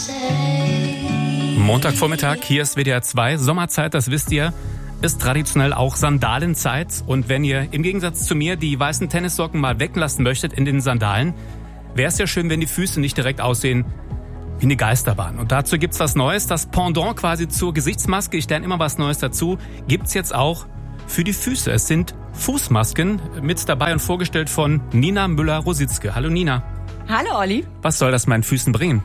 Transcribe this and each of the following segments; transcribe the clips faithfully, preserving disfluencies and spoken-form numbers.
Montagvormittag, hier ist W D R zwei. Sommerzeit, das wisst ihr, ist traditionell auch Sandalenzeit. Und wenn ihr im Gegensatz zu mir die weißen Tennissocken mal weglassen möchtet in den Sandalen, wäre es ja schön, wenn die Füße nicht direkt aussehen wie eine Geisterbahn. Und dazu gibt's was Neues. Das Pendant quasi zur Gesichtsmaske, ich lerne immer was Neues dazu, gibt's jetzt auch für die Füße. Es sind Fußmasken mit dabei und vorgestellt von Nina Müller-Rositzke. Hallo Nina. Hallo Olli. Was soll das meinen Füßen bringen?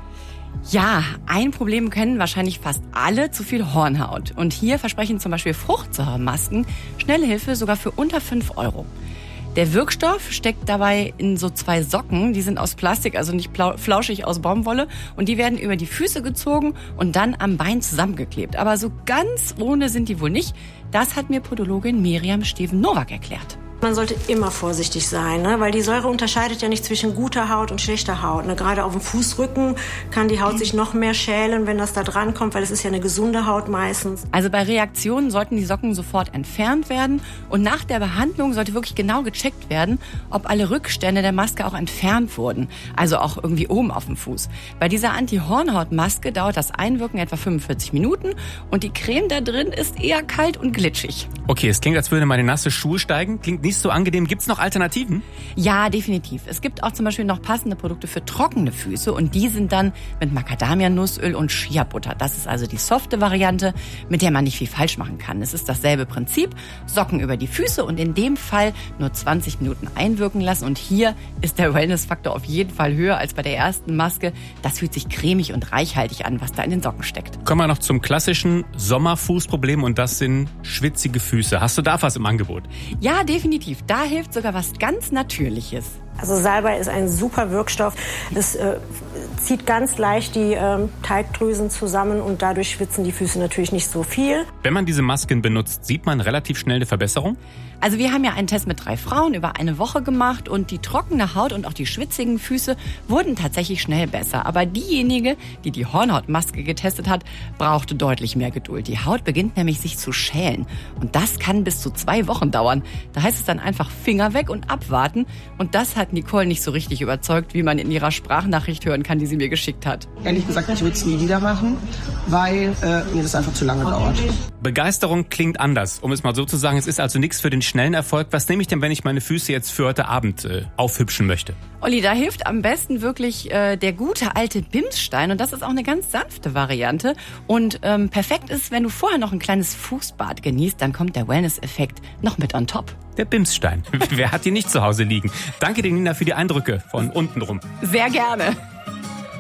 Ja, ein Problem kennen wahrscheinlich fast alle: zu viel Hornhaut. Und hier versprechen zum Beispiel Fruchtsäuremasken schnelle Hilfe sogar für unter fünf Euro. Der Wirkstoff steckt dabei in so zwei Socken, die sind aus Plastik, also nicht flauschig aus Baumwolle, und die werden über die Füße gezogen und dann am Bein zusammengeklebt. Aber so ganz ohne sind die wohl nicht. Das hat mir Podologin Miriam Steven-Nowak erklärt. Man sollte immer vorsichtig sein, ne? Weil die Säure unterscheidet ja nicht zwischen guter Haut und schlechter Haut. Ne? Gerade auf dem Fußrücken kann die Haut sich noch mehr schälen, wenn das da dran kommt, weil es ist ja eine gesunde Haut meistens. Also bei Reaktionen sollten die Socken sofort entfernt werden. Und nach der Behandlung sollte wirklich genau gecheckt werden, ob alle Rückstände der Maske auch entfernt wurden. Also auch irgendwie oben auf dem Fuß. Bei dieser Anti-Hornhaut-Maske dauert das Einwirken etwa fünfundvierzig Minuten. Und die Creme da drin ist eher kalt und glitschig. Okay, es klingt, als würde meine nasse Schuhe steigen. Klingt nicht so angenehm. Gibt's noch Alternativen? Ja, definitiv. Es gibt auch zum Beispiel noch passende Produkte für trockene Füße und die sind dann mit Macadamia-Nussöl und Shea-Butter. Das ist also die softe Variante, mit der man nicht viel falsch machen kann. Es ist dasselbe Prinzip. Socken über die Füße und in dem Fall nur zwanzig Minuten einwirken lassen. Und hier ist der Wellness-Faktor auf jeden Fall höher als bei der ersten Maske. Das fühlt sich cremig und reichhaltig an, was da in den Socken steckt. Kommen wir noch zum klassischen Sommerfußproblem und das sind schwitzige Füße. Hast du da was im Angebot? Ja, definitiv. Da hilft sogar was ganz Natürliches. Also Salbei ist ein super Wirkstoff. Es äh, zieht ganz leicht die äh, Teigdrüsen zusammen und dadurch schwitzen die Füße natürlich nicht so viel. Wenn man diese Masken benutzt, sieht man relativ schnell eine Verbesserung? Also wir haben ja einen Test mit drei Frauen über eine Woche gemacht und die trockene Haut und auch die schwitzigen Füße wurden tatsächlich schnell besser. Aber diejenige, die die Hornhautmaske getestet hat, brauchte deutlich mehr Geduld. Die Haut beginnt nämlich sich zu schälen und das kann bis zu zwei Wochen dauern. Da heißt es dann einfach Finger weg und abwarten und das hat Nicole nicht so richtig überzeugt, wie man in ihrer Sprachnachricht hören kann, die sie mir geschickt hat. Ehrlich gesagt, ich würde es nie wieder machen, weil äh, mir das einfach zu lange dauert. Begeisterung klingt anders, um es mal so zu sagen. Es ist also nichts für den schnellen Erfolg. Was nehme ich denn, wenn ich meine Füße jetzt für heute Abend äh, aufhübschen möchte? Olli, da hilft am besten wirklich äh, der gute alte Bimsstein und das ist auch eine ganz sanfte Variante. Und ähm, perfekt ist, wenn du vorher noch ein kleines Fußbad genießt, dann kommt der Wellness-Effekt noch mit on top. Der Bimsstein. Wer hat die nicht zu Hause liegen? Danke dir, Nina, für die Eindrücke von unten rum. Sehr gerne.